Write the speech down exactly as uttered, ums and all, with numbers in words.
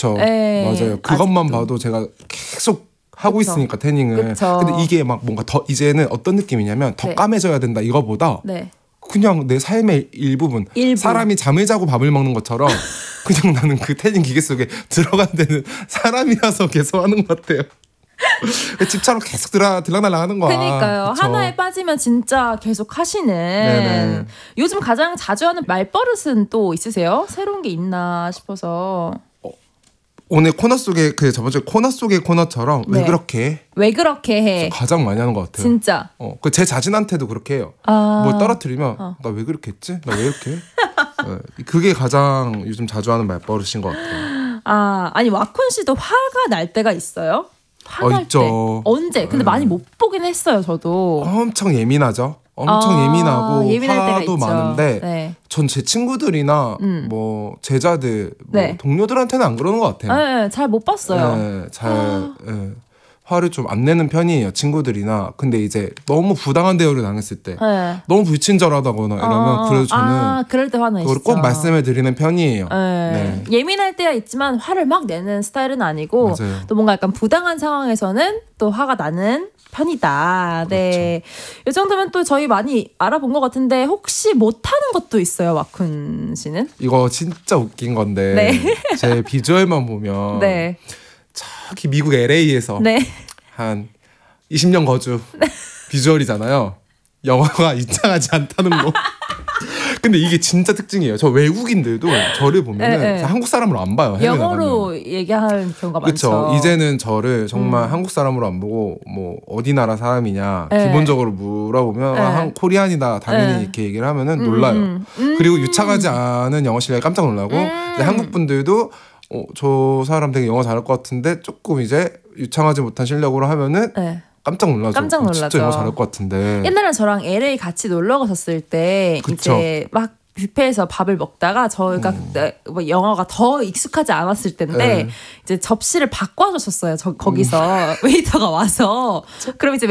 그쵸. 네, 맞아요. 그것만 아직도. 봐도 제가 계속 하고 그쵸. 있으니까 태닝을. 그쵸. 근데 이게 막 뭔가 더 이제는 어떤 느낌이냐면 더 네. 까매져야 된다 이거보다 네. 그냥 내 삶의 일부분. 일부. 사람이 잠을 자고 밥을 먹는 것처럼 그냥 나는 그 태닝 기계 속에 들어간 데는 사람이라서 계속 하는 것 같아요. 집처럼 계속 들어, 들락날락 하는 거야. 그러니까요. 그쵸? 하나에 빠지면 진짜 계속 하시는. 네네. 요즘 가장 자주 하는 말버릇은 또 있으세요? 새로운 게 있나 싶어서. 오늘 코너 속에 그 저번 주에 코너 속의 코너처럼 네. 왜 그렇게 해? 왜 그렇게 해? 가장 많이 하는 것 같아요. 진짜. 어, 그 제 자신한테도 그렇게 해요. 아. 뭘 떨어뜨리면 어. 나 왜 그렇게 했지? 나 왜 이렇게 해? 네, 그게 가장 요즘 자주 하는 말버릇인 것 같아요. 아, 아니 와쿤 씨도 화가 날 때가 있어요? 화날 어, 있죠. 때. 언제? 근데 네. 많이 못 보긴 했어요, 저도. 엄청 예민하죠. 엄청 아, 예민하고 예민할 때가 화도 있죠. 많은데 네. 전 제 친구들이나 음. 뭐 제자들, 뭐 네. 동료들한테는 안 그러는 것 같아요. 네, 잘 못 봤어요. 네, 잘 아. 예, 화를 좀 안 내는 편이에요, 친구들이나. 근데 이제 너무 부당한 대우를 당했을 때 네. 너무 불친절하다거나 이러면 어, 그래도 저는 아, 그럴 때 화나시죠. 그걸 꼭 말씀을 드리는 편이에요. 네. 네. 예민할 때가 있지만 화를 막 내는 스타일은 아니고 맞아요. 또 뭔가 약간 부당한 상황에서는 또 화가 나는 편이다. 네. 이 정도면 또 저희 많이 알아본 것 같은데 혹시 못하는 것도 있어요, 와쿤 씨는? 이거 진짜 웃긴 건데 네. 제 비주얼만 보면 네. 저기 미국 엘에이에서 네. 한 이십 년 거주 비주얼이잖아요. 영어가 유창하지 않다는 거. 근데 이게 진짜 특징이에요. 저 외국인들도 저를 보면은 네, 네. 한국 사람으로 안 봐요. 해외 영어로 나가면. 얘기하는 경우가 그쵸. 많죠. 이제는 저를 정말 음. 한국 사람으로 안 보고 뭐 어디 나라 사람이냐 네. 기본적으로 물어보면 네. 아, 한 코리안이다 당연히 네. 이렇게 얘기를 하면은 음, 놀라요. 음, 음. 그리고 유창하지 않은 영어 실력에 깜짝 놀라고 음. 이제 한국 분들도 어, 저 사람 되게 영어 잘할 것 같은데 조금 이제 유창하지 못한 실력으로 하면은 네. 깜짝 놀라죠. 깜짝 어, 진짜 놀라죠. 영어 잘할 것 같은데. 옛날에 저랑 엘에이 같이 놀러 갔었을 때 그쵸. 이제 막 뷔페에서 밥을 먹다가 저희가 그때 뭐 영어가 더 익숙하지 않았을 때인데 네. 이제 접시를 바꿔줬었어요. 저 거기서 웨이터가 와서 그럼 이제